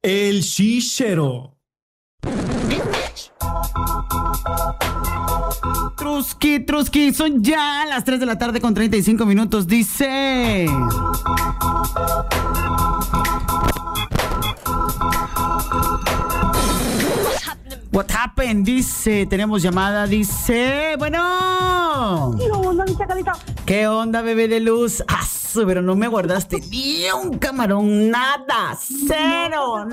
El Chichero. Truski, son ya las 3 de la tarde con 35 minutos, dice. What happened? Dice, tenemos llamada, dice, bueno. ¿Qué onda, bebé de luz? Pero no me guardaste ni un camarón, nada, cero,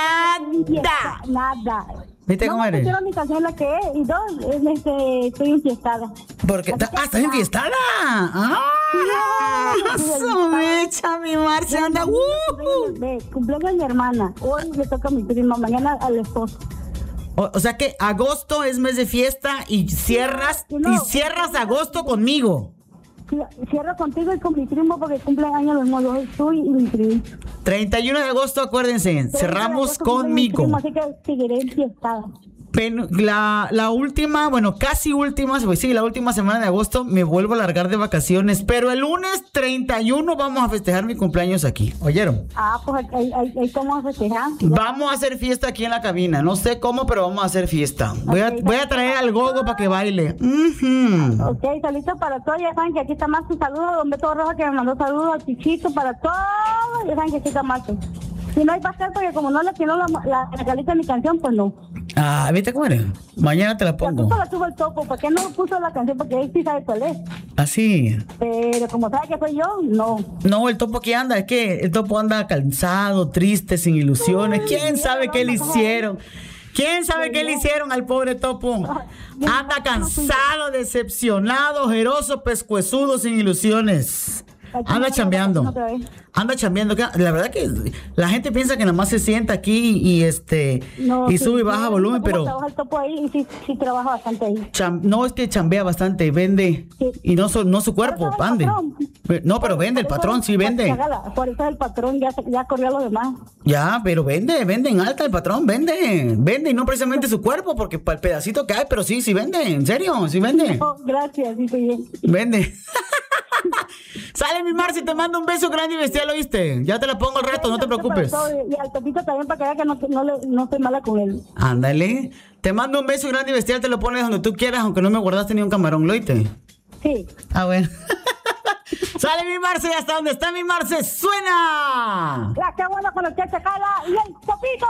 nada. ¿Viste cómo eres? No, mi canción la que es, y dos, estoy enfiestada. ¿Por qué? ¿Estás enfiestada? ¡Su mecha, mi Marce! ¡Anda! Cumpleaños de mi hermana. Hoy le toca a mi prima, mañana al esposo. O sea que agosto es mes de fiesta y cierras agosto conmigo. Cierro contigo y con mi primo porque cumplen años los modos, tú y mi primo. 31 de agosto, acuérdense, cerramos conmigo. Así que seguiré enfiestada. La última, bueno, casi última, pues sí, la última semana de agosto me vuelvo a largar de vacaciones, pero el lunes 31 vamos a festejar mi cumpleaños aquí, ¿oyeron? Pues ahí vamos a festejar. Vamos a hacer fiesta aquí en la cabina, no sé cómo, pero vamos a hacer fiesta. Voy a traer al Gogo para que baile. Ok, saludos para todos, ya saben que aquí está Marce, saludos a Don Beto Roja que me mandó saludos, al Chichito, para todos, ya saben que aquí está Marce. Si no hay pastel, porque como no le tiró la calita de mi canción, pues no. ¿Viste cómo eres? Mañana te la pongo. La tuvo el Topo, ¿por qué no puso la canción? Porque él sí sabe cuál es. ¿Así? Pero como sabe que soy yo, no. No, el Topo aquí anda, es que el Topo anda cansado, triste, sin ilusiones. ¿Quién sabe qué le hicieron? ¿Quién sabe qué le hicieron al pobre Topo? Anda cansado, decepcionado, ojeroso, pescuezudo, sin ilusiones. Anda chambeando. La verdad que la gente piensa que nada más se sienta aquí y sube y baja volumen, pero trabaja el Topo ahí y sí trabaja bastante ahí. No, es que chambea bastante, vende. Sí. Y no su cuerpo, ande. No, pero vende, el patrón sí vende. Por eso el patrón ya corrió a los demás. Ya, pero vende en alta el patrón, vende y no precisamente su cuerpo, porque para el pedacito que hay, pero sí vende, en serio, sí vende. No, gracias, sí, bien. Vende. Sale mi Marci, te mando un beso grande y bestial, ¿oíste? Ya te la pongo al rato, no te preocupes. Y al Topito también para que vea que no estoy mala con él. Ándale. Te mando un beso grande y bestial, te lo pones donde tú quieras, aunque no me guardaste ni un camarón, ¿lo oíste? Sí. Bueno. Sale mi Marce, hasta donde está mi Marce, suena. La que buena con el Chacala y el Topito.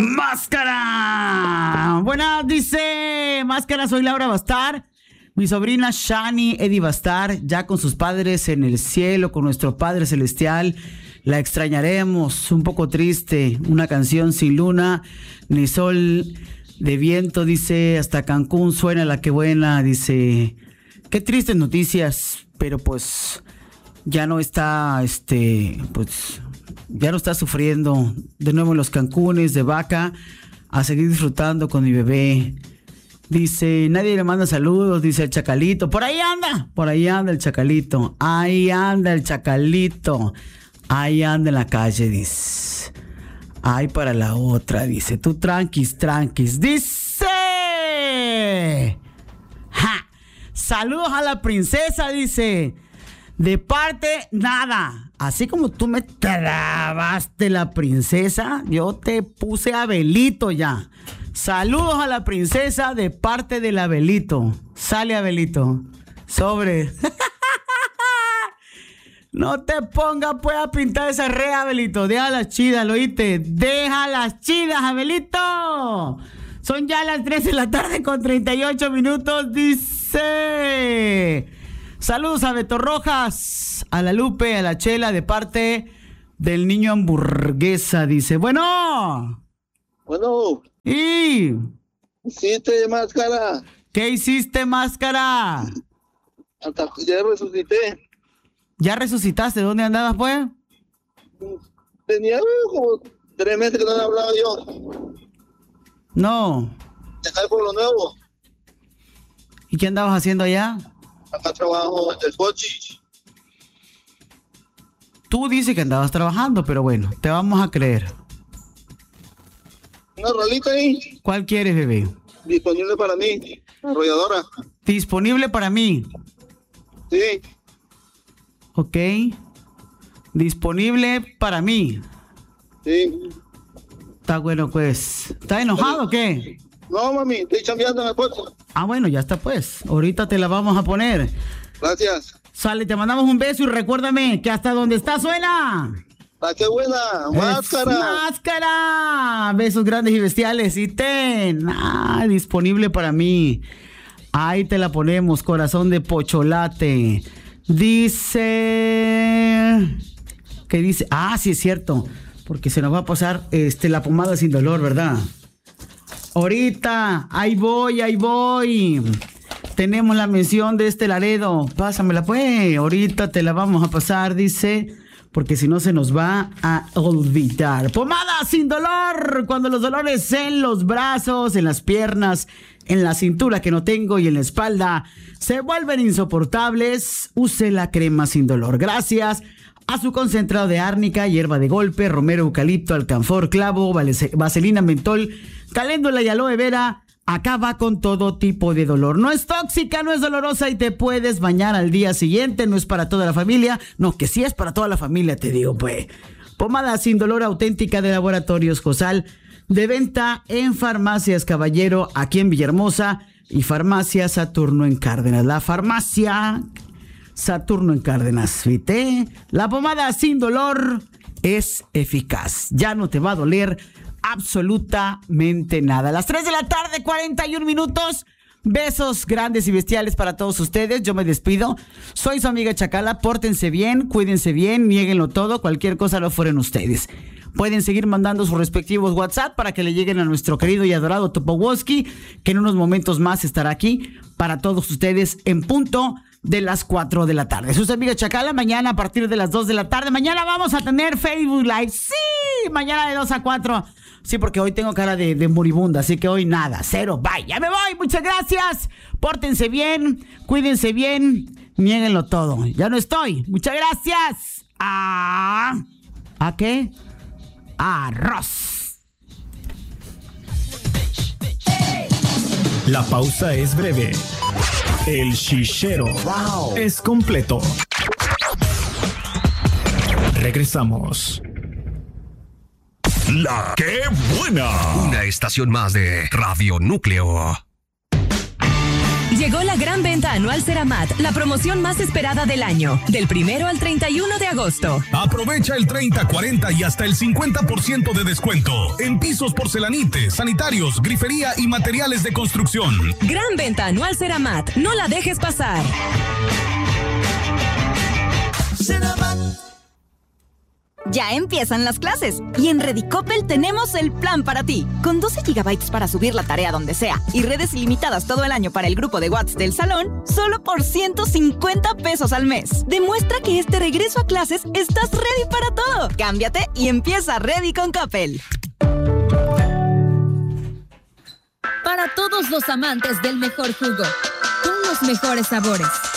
Máscara. Buenas, dice Máscara, soy Laura Bastar. Mi sobrina Shani Eddie va a estar ya con sus padres en el cielo, con nuestro Padre Celestial. La extrañaremos, un poco triste. Una canción sin luna ni sol de viento, dice. Hasta Cancún suena la que buena, dice. Qué tristes noticias, pero pues ya no está, ya no está sufriendo. De nuevo en los Cancunes de Vaca, a seguir disfrutando con mi bebé. Dice, nadie le manda saludos, dice el Chacalito. Por ahí anda el Chacalito. Ahí anda el Chacalito. Ahí anda en la calle, dice. Ay, para la otra, dice. Tú tranquis. Dice. Saludos a la princesa, dice. De parte, nada. Así como tú me trabaste la princesa, yo te puse Abelito ya. Saludos a la princesa de parte del Abelito. Sale Abelito. Sobre. No te pongas pues a pintar esa red, Abelito. Deja las chidas, ¿lo oíste? Deja las chidas, Abelito. Son ya las 3 de la tarde con 38 minutos. Dice. Saludos a Beto Rojas, a la Lupe, a la Chela, de parte del niño hamburguesa. Dice, bueno. ¿Y? ¿Hiciste, Máscara? ¿Qué hiciste, Máscara? Ya resucité. ¿Ya resucitaste? ¿Dónde andabas, pues? Tenía como 3 meses que no he hablado yo. No. Acá por lo nuevo. ¿Y qué andabas haciendo allá? Acá trabajo del coche. Tú dices que andabas trabajando, pero bueno, te vamos a creer. ¿Una rolita ahí? ¿Cuál quieres, bebé? Disponible para mí, arrolladora. ¿Disponible para mí? Sí. Ok. Disponible para mí. Sí. Está bueno, pues. ¿Está enojado o qué? No, mami, estoy chambeando en el puerto. Ah, bueno, ya está, pues. Ahorita te la vamos a poner. Gracias. Sale, te mandamos un beso y recuérdame que hasta donde está suena. ¡Ah, qué buena! ¡Máscara! ¡Máscara! Besos grandes y bestiales. Y disponible para mí. Ahí te la ponemos, corazón de pocholate. Dice... ¿Qué dice? Ah, sí es cierto. Porque se nos va a pasar la pomada sin dolor, ¿verdad? Ahorita, ahí voy. Tenemos la mención de Laredo. Pásamela, pues. Ahorita te la vamos a pasar, dice... Porque si no se nos va a olvidar. Pomada sin dolor. Cuando los dolores en los brazos, en las piernas, en la cintura que no tengo y en la espalda se vuelven insoportables, use la crema sin dolor. Gracias a su concentrado de árnica, hierba de golpe, romero, eucalipto, alcanfor, clavo, vaselina, mentol, caléndula y aloe vera. Acaba con todo tipo de dolor. No es tóxica, no es dolorosa y te puedes bañar al día siguiente. No es para toda la familia. No, que sí es para toda la familia, te digo, pues. Pomada sin dolor auténtica de Laboratorios Cosal. De venta en Farmacias Caballero, aquí en Villahermosa. Y Farmacia Saturno en Cárdenas. La Farmacia Saturno en Cárdenas, ¿viste? La pomada sin dolor es eficaz. Ya no te va a doler absolutamente nada. A las 3 de la tarde, 41 minutos. Besos grandes y bestiales para todos ustedes. Yo me despido. Soy su amiga Chacala. Pórtense bien, cuídense bien, niéguenlo todo. Cualquier cosa lo fueron ustedes. Pueden seguir mandando sus respectivos WhatsApp para que le lleguen a nuestro querido y adorado Topowoski, que en unos momentos más estará aquí para todos ustedes en punto de las 4 de la tarde. Sus amigas Chacala, mañana a partir de las 2 de la tarde. Mañana vamos a tener Facebook Live. Sí, mañana de 2 a 4. Sí, porque hoy tengo cara de moribunda, así que hoy nada, cero, bye. Ya me voy, muchas gracias. Pórtense bien, cuídense bien, niéguenlo todo. Ya no estoy. Muchas gracias. ¿A qué? Arroz. La pausa es breve. El chichero es completo. Regresamos. La ¡Qué buena! Una estación más de Radio Núcleo. Llegó la gran venta anual Ceramat, la promoción más esperada del año, del 1 al 31 de agosto. Aprovecha el 30, 40 y hasta el 50% de descuento en pisos, porcelanites, sanitarios, grifería y materiales de construcción. Gran venta anual Ceramat, no la dejes pasar. Ceramat. Ya empiezan las clases y en Redicopel tenemos el plan para ti. Con 12 GB para subir la tarea donde sea y redes ilimitadas todo el año para el grupo de WhatsApp del salón, solo por 150 pesos al mes. Demuestra que este regreso a clases estás ready para todo. Cámbiate y empieza Ready con Coppel. Para todos los amantes del mejor jugo, con los mejores sabores.